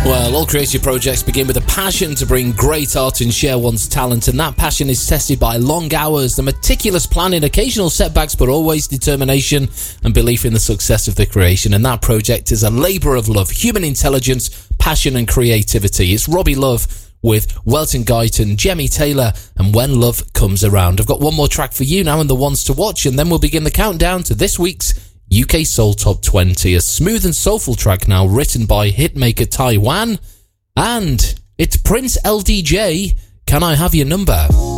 Well, all creative projects begin with a passion to bring great art and share one's talent, and that passion is tested by long hours, the meticulous planning, occasional setbacks, but always determination and belief in the success of the creation. And that project is a labour of love, human intelligence, passion and creativity. It's Robbie Love with Welton Guyton, Jemmy Taylor, and When Love Comes Around. I've got one more track for you now and the ones to watch, and then we'll begin the countdown to this week's UK Soul Top 20, a smooth and soulful track now written by hitmaker Taiwan, and it's Prince LDJ, Can I Have Your Number?